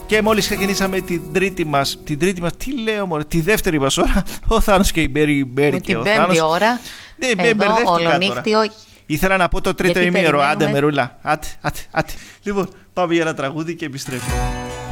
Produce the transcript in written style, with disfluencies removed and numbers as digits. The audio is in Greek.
Και μόλις ξεκινήσαμε την τρίτη μας, τι λέω μωρέ, τη δεύτερη μας ώρα, ο Θάνος και η Μπέρι και ο Θάνος. Την πέμπτη ώρα, εδώ ολονύχτιο. Ήθελα να πω το τρίτο ημίωρο, άντε Μερούλα, άτε. Λοιπόν, πάμε για ένα τραγούδι και επιστρέφουμε.